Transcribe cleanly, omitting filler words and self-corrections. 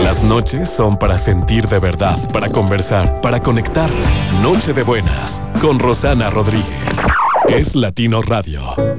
Las noches son para sentir de verdad, para conversar, para conectar. Noche de buenas con Rosana Rodríguez. Es Latino Radio.